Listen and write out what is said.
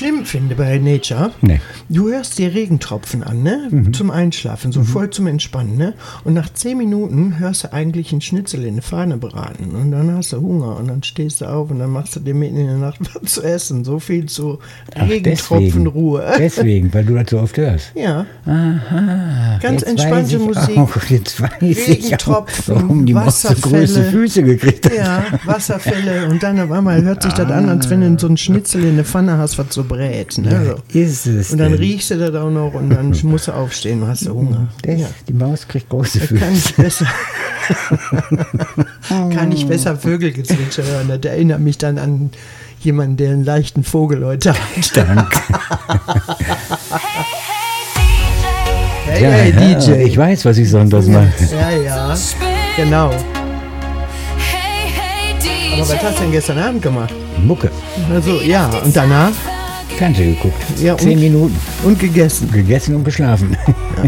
schlimm finde bei Nature? Nee. Du hörst dir Regentropfen an, ne? Zum Einschlafen, so voll zum Entspannen, ne? Und nach 10 Minuten hörst du eigentlich einen Schnitzel in der Pfanne braten. Und dann hast du Hunger und dann stehst du auf und dann machst du dir mitten in der Nacht was zu essen. So viel zu Regentropfenruhe. Deswegen, weil du das so oft hörst. Ja. Aha. Ganz jetzt entspannte Musik. Jetzt weiß ich auch, Regentropfen, warum die Maus so große Füße gekriegt hat. Ja, Wasserfälle und dann auf einmal hört sich das an, als wenn du so ein Schnitzel in der Pfanne hast, was so brät. Ne? Ja, ist es und dann denn? riechst du das auch noch und dann musst du aufstehen und hast du Hunger. Die Maus kriegt große Da Füße. kann ich besser Vögelgezwitscher hören. Das erinnert mich dann an jemanden, der einen leichten Vogel heute hat. Danke. Hey, DJ. Ich weiß, was ich sonntags mache. Ja, genau. Aber was hast du denn gestern Abend gemacht? Mucke. Also, ja, und danach? Fernsehen geguckt. Ja, 10 Minuten. Und gegessen. Gegessen und geschlafen.